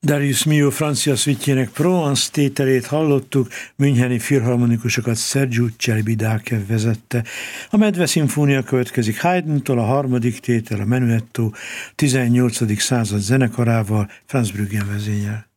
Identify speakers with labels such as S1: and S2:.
S1: Darius Milhaud francia szütjének Provence tételét hallottuk, müncheni filharmonikusokat Sergiu Celibidache vezette. A Medve szimfónia következik Haydntól, a harmadik tétel, a Menuetto 18. század zenekarával, Franz Brüggen vezényel.